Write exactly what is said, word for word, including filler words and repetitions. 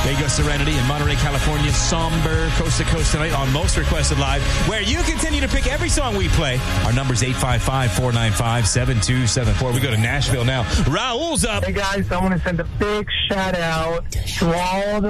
There you go, Serenity in Monterey, California. Somber, coast to coast tonight on Most Requested Live, where you continue to pick every song we play. Our number's eight five five, four nine five, seven two seven four. We go to Nashville now. Raul's up. Hey, guys, I want to send a big shout out to all the